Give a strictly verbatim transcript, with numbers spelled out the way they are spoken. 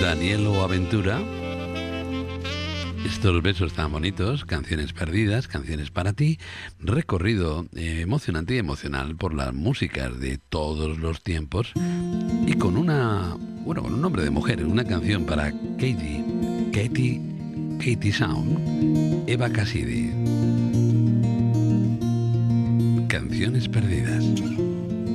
Danielo Aventura. Estos besos tan bonitos, canciones perdidas, canciones para ti, recorrido eh, emocionante y emocional por las músicas de todos los tiempos y con una, bueno, con un nombre de mujer, una canción para Katie, Katie, Katie Sound, Eva Cassidy. Canciones perdidas.